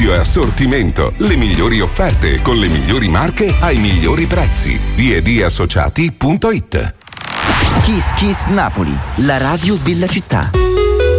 servizio e assortimento, le migliori offerte con le migliori marche ai migliori prezzi. D&D Associati.it. Kiss Kiss Napoli, la radio della città.